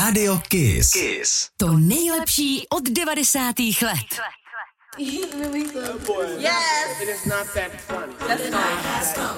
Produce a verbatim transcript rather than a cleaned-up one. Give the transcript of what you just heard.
Radio Kiss. Kiss. To nejlepší od devadesátých let. Yes! It is not that funny. That's fine.